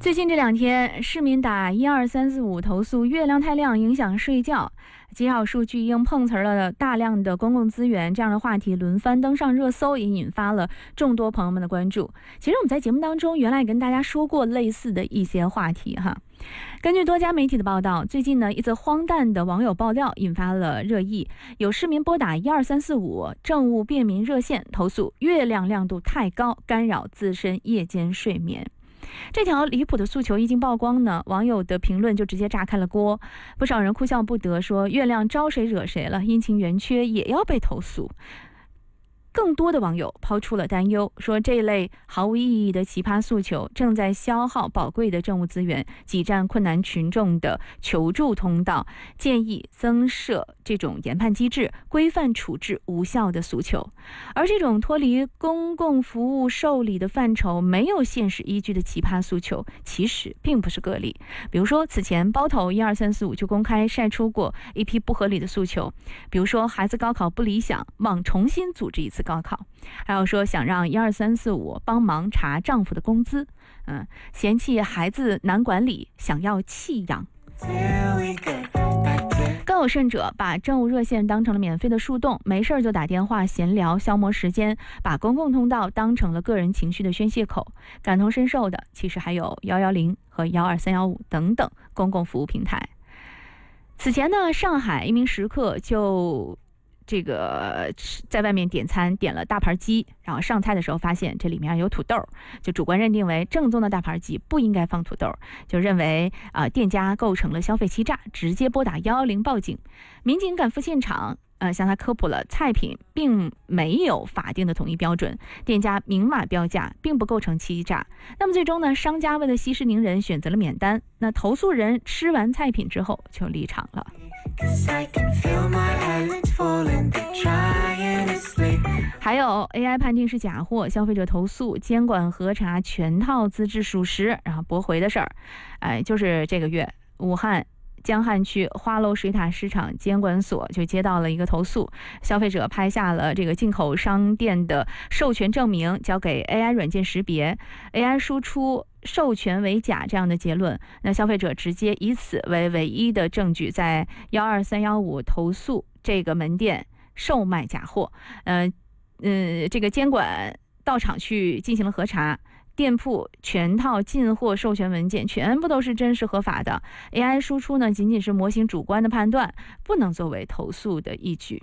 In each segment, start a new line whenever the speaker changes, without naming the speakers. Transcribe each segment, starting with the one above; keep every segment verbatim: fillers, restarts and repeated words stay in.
最近这两天，市民打一二三四五投诉月亮太亮影响睡觉，极少数据应碰瓷儿了大量的公共资源，这样的话题轮番登上热搜，也引发了众多朋友们的关注。其实我们在节目当中原来也跟大家说过类似的一些话题哈。根据多家媒体的报道，最近呢一则荒诞的网友爆料引发了热议，有市民拨打一二三四五政务便民热线投诉月亮亮度太高，干扰自身夜间睡眠。这条离谱的诉求一经曝光呢，网友的评论就直接炸开了锅，不少人哭笑不得，说月亮招谁惹谁了，阴晴圆缺也要被投诉。更多的网友抛出了担忧，说这类毫无意义的奇葩诉求正在消耗宝贵的政务资源，挤占困难群众的求助通道，建议增设这种研判机制，规范处置无效的诉求。而这种脱离公共服务受理的范畴、没有现实依据的奇葩诉求，其实并不是个例。比如说，此前包头一二三四五就公开晒出过一批不合理的诉求，比如说孩子高考不理想，望重新组织一次高考，还有说想让一二三四五帮忙查丈夫的工资，嗯，嫌弃孩子难管理，想要弃养。更有甚者，把政务热线当成了免费的树洞，没事儿就打电话闲聊消磨时间，把公共通道当成了个人情绪的宣泄口。感同身受的其实还有一一零和一二三一五等等公共服务平台。此前呢，上海一名食客就这个在外面点餐，点了大盘鸡，然后上菜的时候发现这里面有土豆，就主观认定为正宗的大盘鸡不应该放土豆，就认为啊、呃、店家构成了消费欺诈，直接拨打一一零报警。民警赶赴现场，呃向他科普了菜品并没有法定的统一标准，店家明码标价，并不构成欺诈。那么最终呢，商家为了息事宁人选择了免单，那投诉人吃完菜品之后就离场了。还有 A I 判定是假货，消费者投诉监管核查全套资质属实，然后驳回的事儿，哎，就是这个月武汉江汉区花楼水塔市场监管所就接到了一个投诉，消费者拍下了这个进口商店的授权证明，交给 A I 软件识别 ，A I 输出授权为假这样的结论，那消费者直接以此为唯一的证据，在一二三一五投诉这个门店售卖假货。呃呃，这个监管到场去进行了核查，店铺全套进货授权文件全部都是真实合法的， A I 输出呢仅仅是模型主观的判断，不能作为投诉的依据。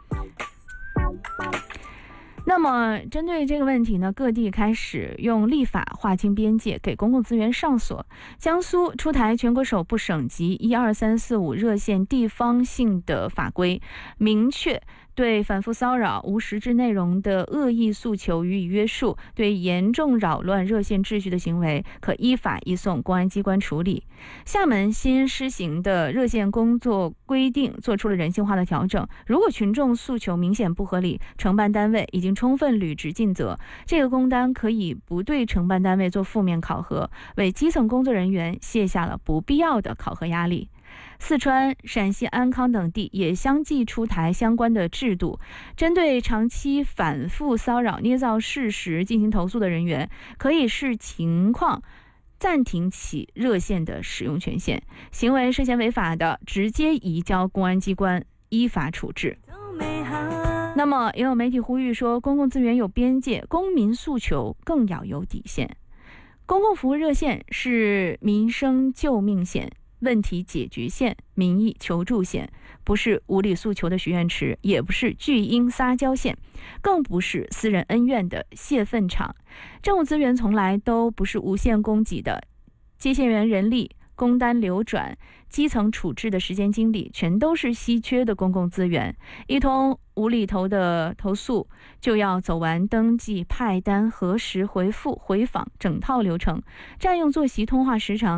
那么针对这个问题呢，各地开始用立法划清边界，给公共资源上锁。江苏出台全国首部省级一二三四五热线地方性的法规，明确对反复骚扰、无实质内容的恶意诉求予以约束，对严重扰乱热线秩序的行为，可依法移送公安机关处理。厦门新施行的热线工作规定做出了人性化的调整，如果群众诉求明显不合理，承办单位已经充分履职尽责，这个工单可以不对承办单位做负面考核，为基层工作人员卸下了不必要的考核压力。四川、陕西安康等地也相继出台相关的制度，针对长期反复骚扰、捏造事实进行投诉的人员，可以视情况暂停其热线的使用权限，行为涉嫌违法的，直接移交公安机关依法处置。那么也有媒体呼吁说，公共资源有边界，公民诉求更要有底线。公共服务热线是民生救命线、问题解决线、民意求助线，不是无理诉求的许愿池，也不是巨婴撒娇线，更不是私人恩怨的泄愤场。政务资源从来都不是无限供给的，接线员人力、工单流转、基层处置的时间精力，全都是稀缺的公共资源。一通无厘头的投诉，就要走完登记、派单、核实、回复、回访整套流程，占用作息、通话时长